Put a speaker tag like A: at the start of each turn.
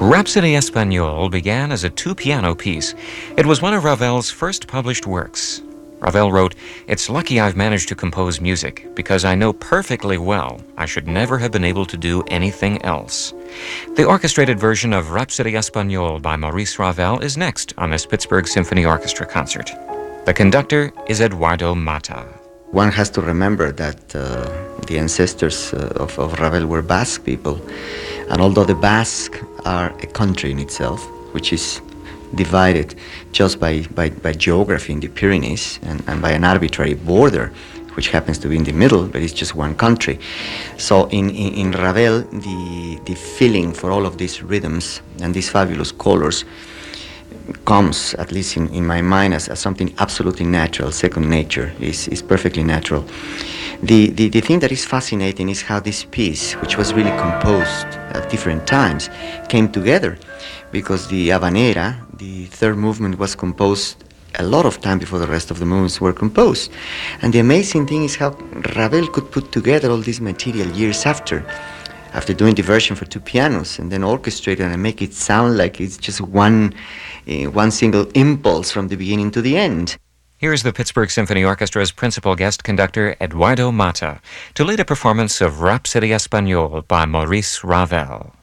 A: Rhapsody Espagnole began as a two-piano piece. It was one of Ravel's first published works. Ravel wrote, "It's lucky I've managed to compose music, because I know perfectly well I should never have been able to do anything else." The orchestrated version of Rhapsody Espagnole by Maurice Ravel is next on this Pittsburgh Symphony Orchestra concert. The conductor is Eduardo Mata.
B: One has to remember that the ancestors of Ravel were Basque people, and although the Basque are a country in itself, which is divided just by geography in the Pyrenees and by an arbitrary border, which happens to be in the middle, but it's just one country. So in Ravel, the feeling for all of these rhythms and these fabulous colors comes, at least in my mind, as something absolutely natural. Second nature is perfectly natural. The thing that is fascinating is how this piece, which was really composed at different times, came together, because the Habanera, the third movement, was composed a lot of time before the rest of the movements were composed. And the amazing thing is how Ravel could put together all this material years after doing the version for two pianos, and then orchestrate it and make it sound like it's just one single impulse from the beginning to the end.
A: Here's the Pittsburgh Symphony Orchestra's principal guest conductor, Eduardo Mata, to lead a performance of Rhapsody Espagnole by Maurice Ravel.